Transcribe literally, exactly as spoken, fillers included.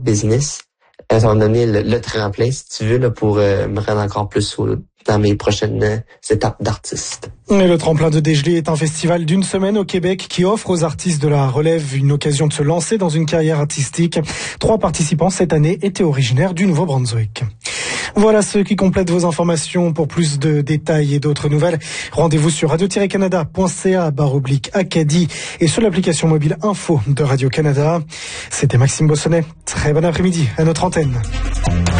business. Euh, ça va me donner le, le tremplin, si tu veux, là, pour euh, me rendre encore plus au, dans mes prochaines euh, étapes d'artiste. Et le Tremplin de Dégelé est un festival d'une semaine au Québec qui offre aux artistes de la relève une occasion de se lancer dans une carrière artistique. Trois participants cette année étaient originaires du Nouveau-Brunswick. Voilà ce qui complète vos informations. Pour plus de détails et d'autres nouvelles, rendez-vous sur radio tiret canada point c a barre oblique Acadie et sur l'application mobile Info de Radio-Canada. C'était Maxime Bossonnet. Très bon après-midi à notre antenne.